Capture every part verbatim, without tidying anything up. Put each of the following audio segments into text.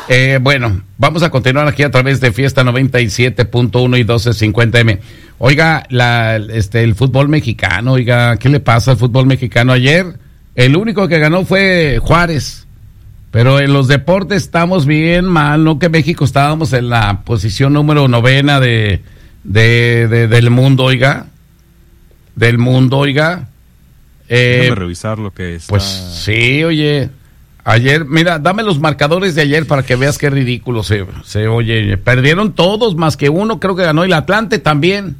Eh, bueno, vamos a continuar aquí a través de Fiesta noventa y siete punto uno y doce cincuenta eme. Oiga, la, este, el fútbol mexicano, oiga, ¿qué le pasa al fútbol mexicano? Ayer, el único que ganó fue Juárez, pero en los deportes estamos bien mal, ¿no? Que México estábamos en la posición número novena de, de, de del mundo, oiga, del mundo, oiga. Eh, Déjame revisar lo que está. Pues sí, oye. Ayer, mira, dame los marcadores de ayer para que veas qué ridículo se, se oye. Perdieron todos, más que uno, creo que ganó el Atlante también.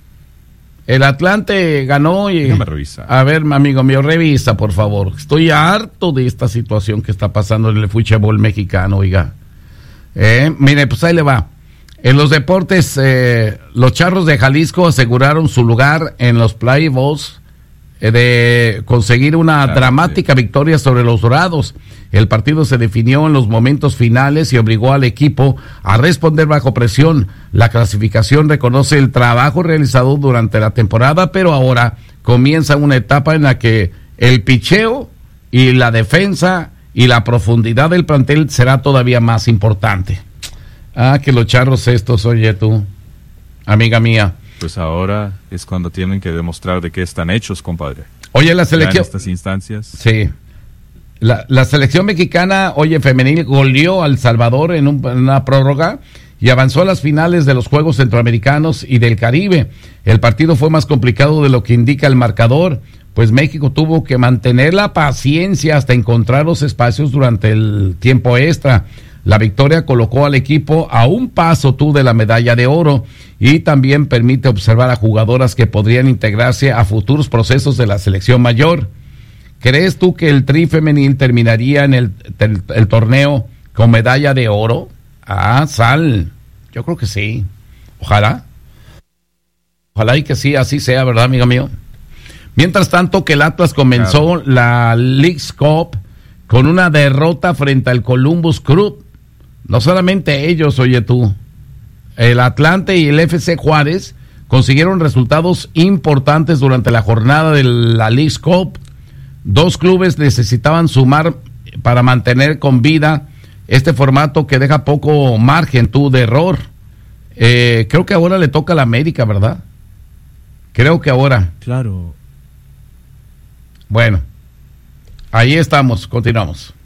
El Atlante ganó y... Déjame revisar. A ver, amigo mío, revisa, por favor. Estoy harto de esta situación que está pasando en el fútbol mexicano, oiga. Eh, mire, pues ahí le va. En los deportes, eh, los Charros de Jalisco aseguraron su lugar en los playoffs de conseguir una claro, dramática sí. victoria sobre los Dorados. El partido se definió en los momentos finales y obligó al equipo a responder bajo presión. La clasificación reconoce el trabajo realizado durante la temporada, pero ahora comienza una etapa en la que el picheo y la defensa y la profundidad del plantel será todavía más importante. Ah, que los Charros estos, oye tú, amiga mía. Pues ahora es cuando tienen que demostrar de qué están hechos, compadre. Oye, la selección... En estas instancias. Sí. La, la selección mexicana, oye, femenil, goleó a El Salvador en, un, en una prórroga y avanzó a las finales de los Juegos Centroamericanos y del Caribe. El partido fue más complicado de lo que indica el marcador, pues México tuvo que mantener la paciencia hasta encontrar los espacios durante el tiempo extra. La victoria colocó al equipo a un paso tú de la medalla de oro y también permite observar a jugadoras que podrían integrarse a futuros procesos de la selección mayor. ¿Crees tú que el Tri femenil terminaría en el, el, el torneo con medalla de oro? Ah, Sal, yo creo que sí. Ojalá. Ojalá y que sí, así sea, ¿verdad, amigo mío? Mientras tanto, que el Atlas comenzó claro. la Leagues Cup con una derrota frente al Columbus Crew. No solamente ellos, oye tú, el Atlante y el F C Juárez consiguieron resultados importantes durante la jornada de la Leagues Cup. Dos clubes necesitaban sumar para mantener con vida este formato que deja poco margen tú de error. Eh, creo que ahora le toca a la América, ¿verdad? Creo que ahora. Claro. Bueno, ahí estamos, continuamos.